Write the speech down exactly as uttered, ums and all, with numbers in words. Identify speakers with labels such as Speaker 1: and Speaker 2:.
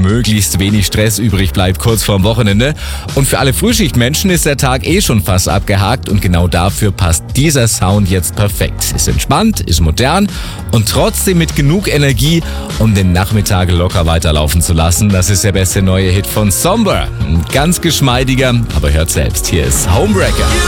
Speaker 1: möglichst wenig Stress übrig bleibt kurz vorm Wochenende. Und für alle Frühschichtmenschen ist der Tag eh schon fast abgehakt und genau dafür passt dieser Sound jetzt perfekt. Ist entspannt, ist modern und trotzdem mit genug Energie, um den Nachmittag locker weiterlaufen zu lassen. Das ist der beste neue Hit von Somber. Ein ganz geschmeidiger, aber hört selbst, hier ist Homebreaker.